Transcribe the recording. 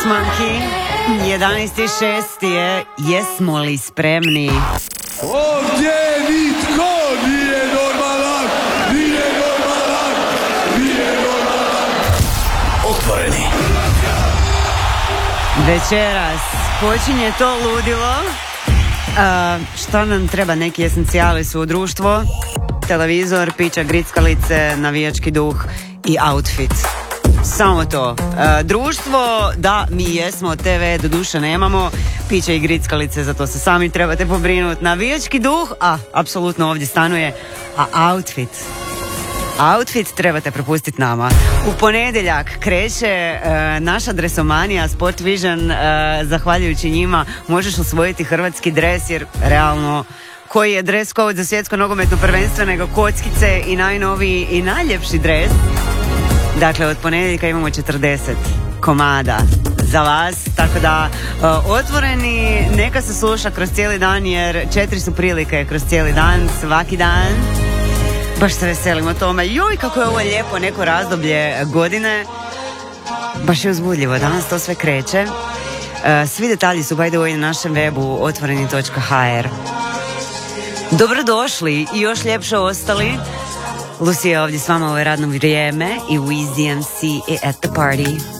Monkey, 11.6 je, jesmo li spremni? Ovdje nitko nije normalan, nije normalan, nije normalan. Otvoreni. Večeras počinje to ludilo. Šta nam treba? Neki esencijali su društvo, televizor, pića, grickalice, navijački duh i outfit. Samo to. Društvo, da, mi jesmo, TV doduše nemamo, piće i grickalice, zato se sami trebate pobrinuti. Navijački duh, apsolutno ovdje stanuje, a outfit trebate prepustiti nama. U ponedjeljak kreće naša dresomanija Sport Vision, zahvaljujući njima možeš osvojiti hrvatski dres, jer realno koji je dress code za svjetsko nogometno prvenstvo nego kockice i najnoviji i najljepši dres. Dakle, od ponedjeljka imamo 40 komada za vas, tako da otvoreni, neka se sluša kroz cijeli dan, jer 4 su prilike kroz cijeli dan, svaki dan. Baš se veselimo tome. Joj, kako je ovo lijepo, neko razdoblje godine. Baš je uzbudljivo, danas to sve kreće. Svi detalji su by the way na našem webu otvoreni.hr. Dobrodošli i još ljepše ostali. Lucija je ovdje s vama u radno vrijeme i u Easy MC i at the party.